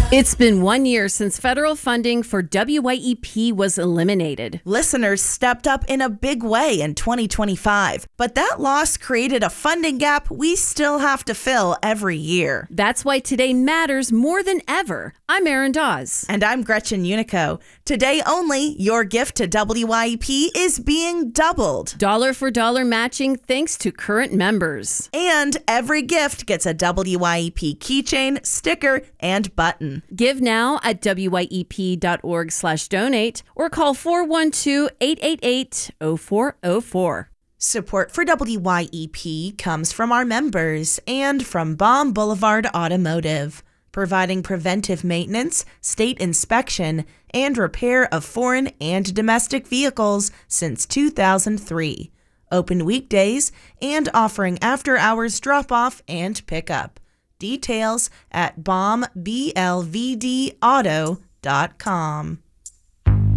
It's been 1 year since federal funding for WYEP was eliminated. Listeners stepped up in a big way in 2025, but that loss created a funding gap we still have to fill every year. That's why today matters more than ever. I'm Erin Dawes. And I'm Gretchen Unico. Today only, your gift to WYEP is being doubled. Dollar for dollar matching thanks to current members. And every gift gets a WYEP keychain, sticker, and button. Give now at wyep.org/donate or call 412-888-0404. Support for WYEP comes from our members and from Baum Boulevard Automotive, providing preventive maintenance, state inspection, and repair of foreign and domestic vehicles since 2003. Open weekdays and offering after-hours drop-off and pickup. Details at bombblvdauto.com.